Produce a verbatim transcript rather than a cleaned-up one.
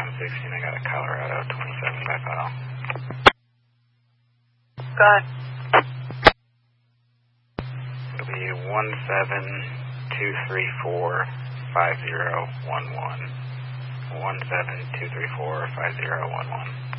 Econ sixteen, I got a Colorado twenty-seven by file. Go ahead. It'll be one seven two three four five zero one one. one seven two three four five zero one one.